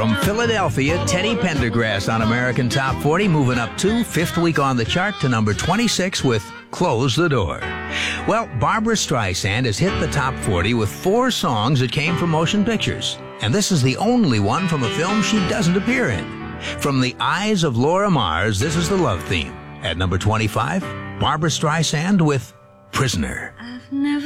From Philadelphia, Teddy Pendergrass on American Top 40, moving up to fifth week on the chart to number 26 with Close the Door. Well, Barbra Streisand has hit the top 40 with 4 songs that came from motion pictures. And this is the only one from a film she doesn't appear in. From the eyes of Laura Mars, this is the love theme. At number 25, Barbra Streisand with Prisoner. I've never